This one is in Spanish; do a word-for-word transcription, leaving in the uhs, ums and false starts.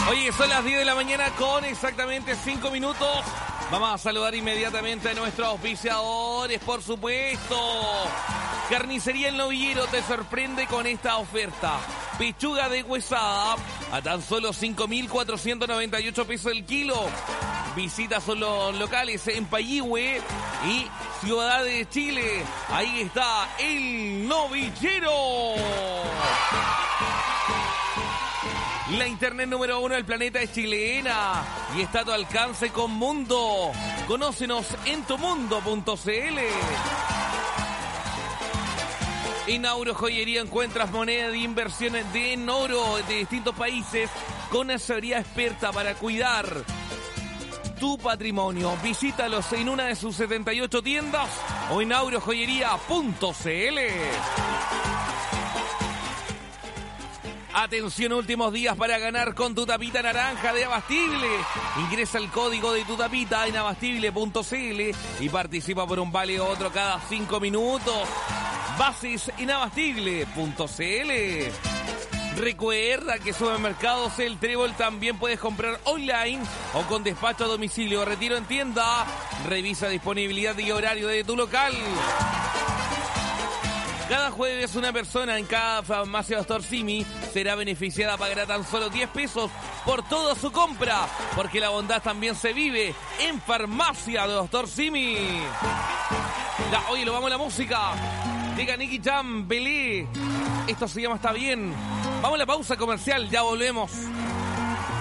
Oye, son las diez de la mañana con exactamente cinco minutos. Vamos a saludar inmediatamente a nuestros auspiciadores, por supuesto. Carnicería El Novillero te sorprende con esta oferta. Pechuga deshuesada a tan solo cinco mil cuatrocientos noventa y ocho pesos el kilo. Visita son los locales en Payihue y Ciudad de Chile. Ahí está El Novillero. La internet número uno del planeta es chilena y está a tu alcance con Mundo. Conócenos en tumundo punto cl. En Auro Joyería encuentras moneda de inversiones de en oro de distintos países con asesoría experta para cuidar tu patrimonio. Visítalos en una de sus setenta y ocho tiendas o en auro joyería punto cl. Atención, últimos días para ganar con tu tapita naranja de Abastible. Ingresa el código de tu tapita en abastible punto cl y participa por un vale u otro cada cinco minutos. Bases en abastible punto cl. Recuerda que Supermercados El Trébol también puedes comprar online o con despacho a domicilio, retiro en tienda. Revisa disponibilidad y horario de tu local. Cada jueves una persona en cada farmacia Doctor Simi será beneficiada, pagará tan solo diez pesos por toda su compra, porque la bondad también se vive en farmacia de Doctor Simi. La, oye, lo vamos a la música. Llega Nicky Jam, Belé. Esto se llama Está Bien. Vamos a la pausa comercial, ya volvemos.